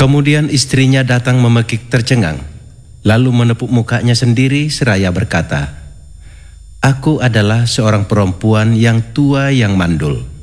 Kemudian istrinya datang memekik tercengang, lalu menepuk mukanya sendiri seraya berkata, "Aku adalah seorang perempuan yang tua yang mandul.